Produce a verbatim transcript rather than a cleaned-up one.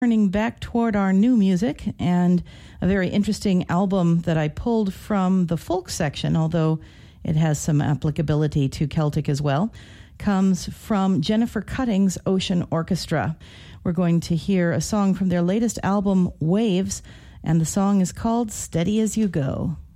Turning back toward our new music, and a very interesting album that I pulled from the folk section, although it has some applicability to Celtic as well, comes from Jennifer Cutting's Ocean Orchestra. We're going to hear a song from their latest album, Waves, and the song is called Steady As You Go.